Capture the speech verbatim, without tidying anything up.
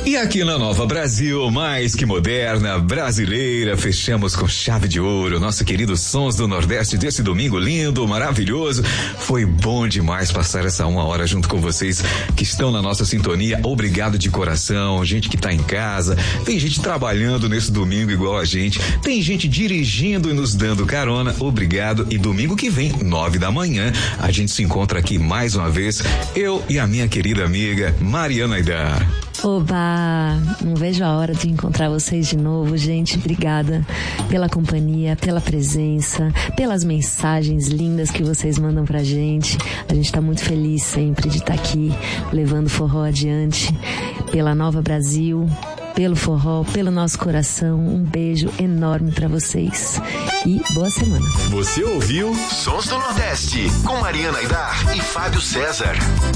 E aqui na Nova Brasil, mais que moderna, brasileira, fechamos com chave de ouro. Nosso querido Sons do Nordeste desse domingo lindo, maravilhoso. Foi bom demais passar essa uma hora junto com vocês que estão na nossa sintonia. Obrigado de coração, gente que tá em casa, tem gente trabalhando nesse domingo igual a gente, tem gente dirigindo e nos dando carona. Obrigado. E domingo que vem, nove da manhã, a gente se encontra aqui mais uma vez, eu e a minha querida amiga Mariana Aidar. Oba, não vejo a hora de encontrar vocês de novo, gente. Obrigada pela companhia, pela presença, pelas mensagens lindas que vocês mandam pra gente. A gente tá muito feliz sempre de estar aqui levando o forró adiante pela Nova Brasil, pelo forró, pelo nosso coração. Um beijo enorme pra vocês e boa semana. Você ouviu Sons do Nordeste com Mariana Aidar e Fábio César.